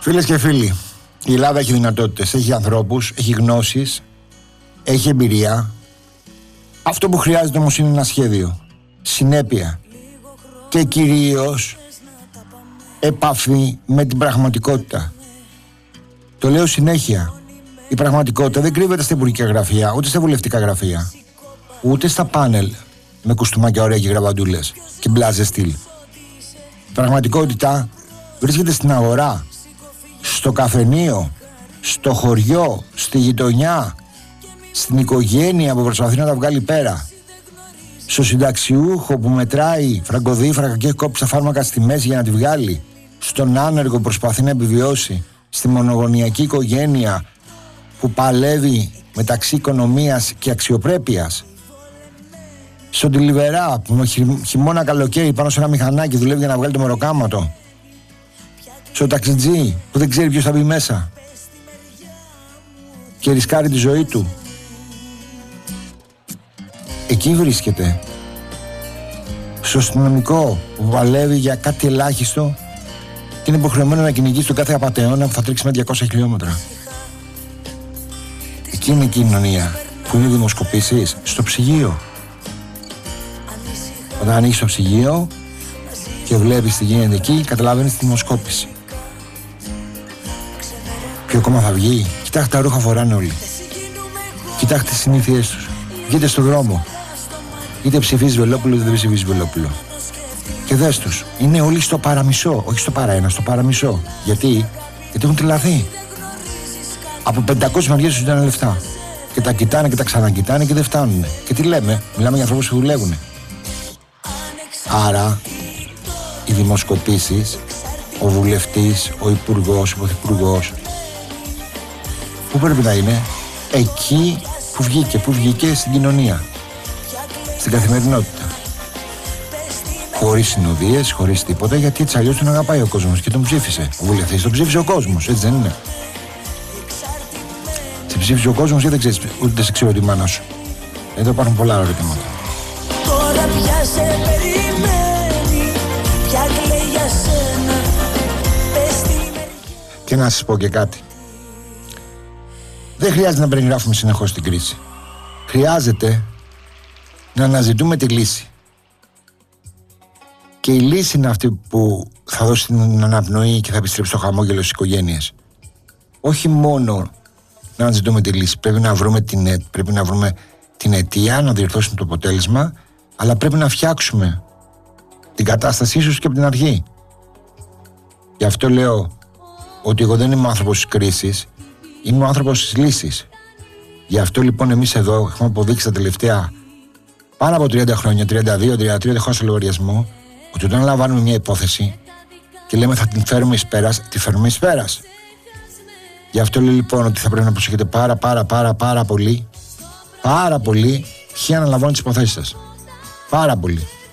Φίλες και φίλοι, η Ελλάδα έχει δυνατότητες, έχει ανθρώπους, έχει γνώσεις, έχει εμπειρία. Αυτό που χρειάζεται όμως είναι ένα σχέδιο, συνέπεια και κυρίως επαφή με την πραγματικότητα. Το λέω συνέχεια. Η πραγματικότητα δεν κρύβεται στα υπουργικά γραφεία, ούτε στα βουλευτικά γραφεία, ούτε στα πάνελ με κουστούμάκια ωραία και γραβαντούλες και μπλάζε στυλ. Η πραγματικότητα βρίσκεται στην αγορά, στο καφενείο, στο χωριό, στη γειτονιά, στην οικογένεια που προσπαθεί να τα βγάλει πέρα, στο συνταξιούχο που μετράει φραγκοδίφρακα και έχει κόψει τα φάρμακα στη μέση για να τη βγάλει, στον άνεργο που προσπαθεί να επιβιώσει, στη μονογονεϊκή οικογένεια που παλεύει μεταξύ οικονομίας και αξιοπρέπειας, στον τηλιβερά που με χειμώνα καλοκαίρι πάνω σε ένα μηχανάκι δουλεύει για να βγάλει το μεροκάματο, στο ταξιτζή που δεν ξέρει ποιος θα μπει μέσα και ρισκάρει τη ζωή του. Εκεί βρίσκεται. Στο αστυνομικό που παλεύει για κάτι ελάχιστο και είναι υποχρεωμένο να κυνηγήσει τον κάθε απατεώνα που θα τρίξει με 200 χιλιόμετρα. Εκεί είναι η κοινωνία που είναι δημοσκοπήσεις. Στο ψυγείο. Όταν ανοίξεις το ψυγείο και βλέπεις τι γίνεται εκεί, καταλαβαίνεις τη δημοσκόπηση. Ποιο κόμμα θα βγει? Κοιτάξτε τα ρούχα φοράνε όλοι. Κοιτάξτε τις συνήθειές τους. Βγείτε στον δρόμο. Είτε ψηφίζεις Βελόπουλο είτε δεν ψηφίζεις Βελόπουλο. Και δες τους. Είναι όλοι στο παραμισό. Όχι στο παραένα, στο παραμισό. Γιατί έχουν τρελαθεί. Από 500 μεριές τους δίνουν λεφτά. Και τα κοιτάνε και τα ξανακοιτάνε και δεν φτάνουν. Και τι λέμε? Μιλάμε για ανθρώπους που δουλεύουν. Άρα οι δημοσκοπήσεις, ο βουλευτής, ο υπουργός, ο πρωθυπουργός, πού πρέπει να είναι? Εκεί που βγήκε στην κοινωνία, στην καθημερινότητα, χωρίς συνοδείες, χωρίς τίποτα, γιατί έτσι αλλιώς τον αγαπάει ο κόσμος και τον ψήφισε. Ο βουλευτής τον ψήφισε ο κόσμος, έτσι δεν είναι? Σε ψήφισε ο κόσμος ή δεν ξέρεις, ούτε σε ξέρει τη μάνα σου? Εδώ υπάρχουν πολλά ερωτήματα. Τώρα πια σε περιμένει, πια κλαίει για σένα. Και να σας πω και κάτι. Δεν χρειάζεται να περιγράφουμε συνεχώς την κρίση. Χρειάζεται να αναζητούμε τη λύση. Και η λύση είναι αυτή που θα δώσει την αναπνοή και θα επιστρέψει το χαμόγελο στις οικογένειες. Όχι μόνο να αναζητούμε τη λύση. Πρέπει να βρούμε την αιτία, να διορθώσουμε το αποτέλεσμα, αλλά πρέπει να φτιάξουμε την κατάσταση ίσως και από την αρχή. Γι' αυτό λέω ότι εγώ δεν είμαι ο άνθρωπος της κρίσης, είμαι ο άνθρωπος της λύσης. Γι' αυτό λοιπόν εμείς εδώ έχουμε αποδείξει τα τελευταία πάνω από 30 χρόνια, 32-33 χρόνια στο λογαριασμό, ότι όταν λαμβάνουμε μια υπόθεση και λέμε θα την φέρουμε εις πέρας, τη φέρουμε εις πέρας. Γι' αυτό λέω λοιπόν ότι θα πρέπει να προσέχετε πάρα πολύ ποιοι αναλαμβάνουν τις υποθέσεις σας. Πάρα πολύ.